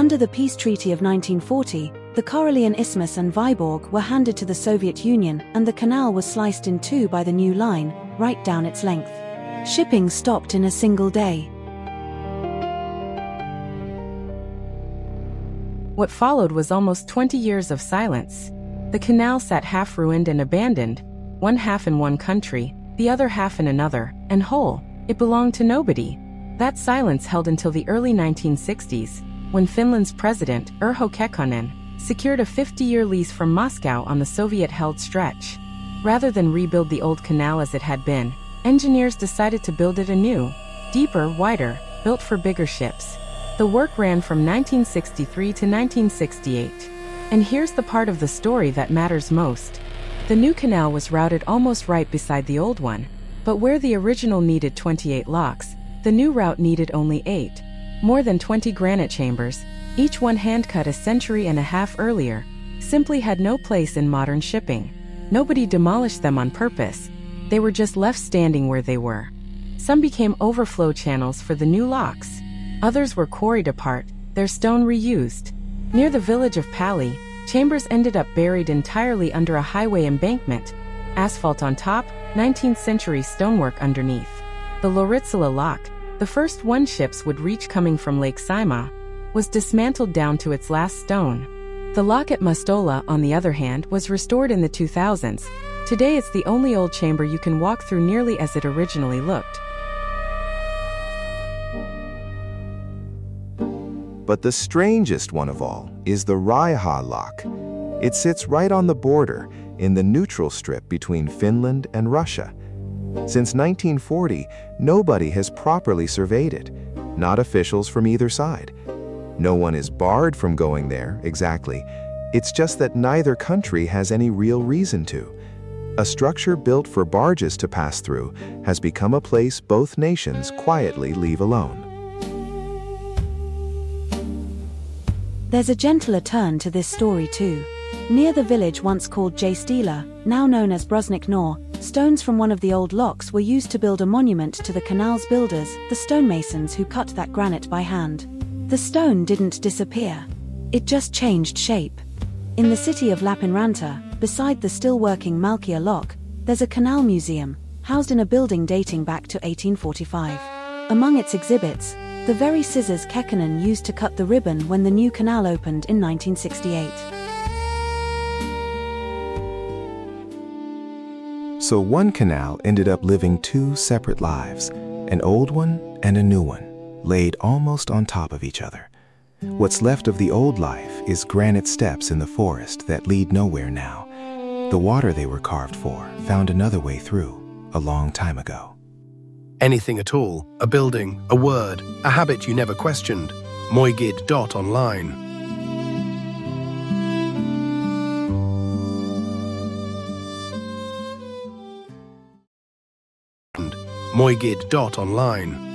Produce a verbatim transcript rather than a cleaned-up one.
Under the Peace Treaty of nineteen forty, the Karelian Isthmus and Vyborg were handed to the Soviet Union, and the canal was sliced in two by the new line, right down its length. Shipping stopped in a single day. What followed was almost twenty years of silence. The canal sat half ruined and abandoned, one half in one country, the other half in another, and whole, it belonged to nobody. That silence held until the early nineteen sixties, when Finland's president, Urho Kekkonen, secured a fifty-year lease from Moscow on the Soviet-held stretch. Rather than rebuild the old canal as it had been, engineers decided to build it anew, deeper, wider, built for bigger ships. The work ran from nineteen sixty-three to nineteen sixty-eight. And here's the part of the story that matters most. The new canal was routed almost right beside the old one, but where the original needed twenty-eight locks, the new route needed only eight. More than twenty granite chambers, each one hand-cut a century and a half earlier, simply had no place in modern shipping. Nobody demolished them on purpose. They were just left standing where they were. Some became overflow channels for the new locks. Others were quarried apart, their stone reused. Near the village of Pali, chambers ended up buried entirely under a highway embankment, asphalt on top, nineteenth century stonework underneath. The Loritsula lock, the first one ships would reach coming from Lake Saimaa, was dismantled down to its last stone. The lock at Mustola, on the other hand, was restored in the two thousands. Today it's the only old chamber you can walk through nearly as it originally looked. But the strangest one of all is the Raiha lock. It sits right on the border, in the neutral strip between Finland and Russia. Since nineteen forty, nobody has properly surveyed it, not officials from either side. No one is barred from going there, exactly. It's just that neither country has any real reason to. A structure built for barges to pass through has become a place both nations quietly leave alone. There's a gentler turn to this story too. Near the village once called Jastila, now known as Brusnik Nor, stones from one of the old locks were used to build a monument to the canal's builders, the stonemasons who cut that granite by hand. The stone didn't disappear. It just changed shape. In the city of Lapinranta, beside the still-working Malkia lock, there's a canal museum, housed in a building dating back to eighteen forty-five. Among its exhibits, the very scissors Kekkonen used to cut the ribbon when the new canal opened in nineteen sixty-eight. So one canal ended up living two separate lives, an old one and a new one, laid almost on top of each other. What's left of the old life is granite steps in the forest that lead nowhere now. The water they were carved for found another way through a long time ago. Anything at all, a building, a word, a habit you never questioned. Moigid dot online. Moigid dot online.